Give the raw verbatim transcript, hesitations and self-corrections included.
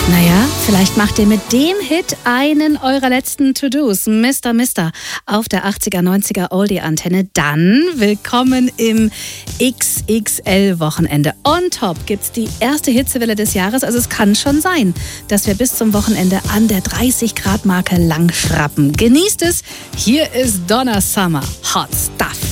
Naja, vielleicht macht ihr mit dem Hit einen eurer letzten To-Dos, Mister Mister, auf der achtziger, neunziger Oldie-Antenne. Dann willkommen im X X L-Wochenende. On top gibt's die erste Hitzewelle des Jahres. Also es kann schon sein, dass wir bis zum Wochenende an der dreißig Grad Marke langschrappen. Genießt es. Hier ist Donna Summer. Hot Stuff.